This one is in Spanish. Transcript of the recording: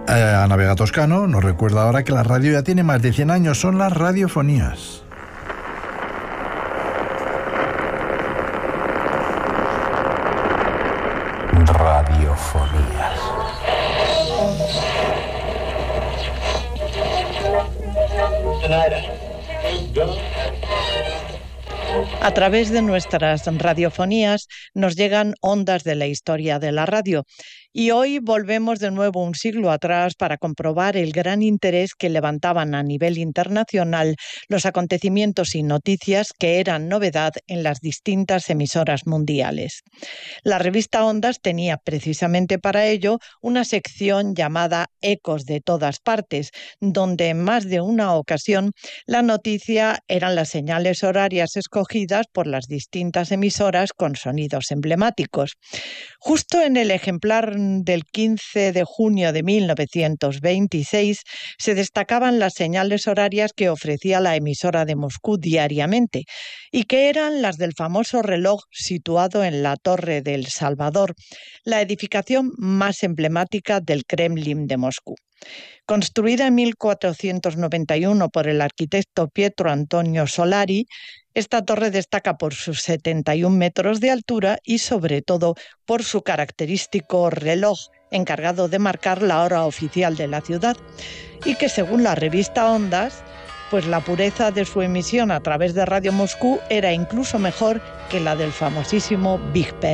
Ana Vega Toscano nos recuerda ahora que la radio ya tiene más de 100 años, son las radiofonías. Radiofonías. A través de nuestras radiofonías nos llegan ondas de la historia de la radio. Y hoy volvemos de nuevo un siglo atrás para comprobar el gran interés que levantaban a nivel internacional los acontecimientos y noticias que eran novedad en las distintas emisoras mundiales. La revista Ondas tenía precisamente para ello una sección llamada Ecos de todas partes, donde en más de una ocasión la noticia eran las señales horarias escogidas por las distintas emisoras con sonidos emblemáticos. Justo en el ejemplar del 15 de junio de 1926 se destacaban las señales horarias que ofrecía la emisora de Moscú diariamente y que eran las del famoso reloj situado en la Torre del Salvador, la edificación más emblemática del Kremlin de Moscú. Construida en 1491 por el arquitecto Pietro Antonio Solari, esta torre destaca por sus 71 metros de altura y sobre todo por su característico reloj encargado de marcar la hora oficial de la ciudad y que, según la revista Ondas, pues la pureza de su emisión a través de Radio Moscú era incluso mejor que la del famosísimo Big Ben.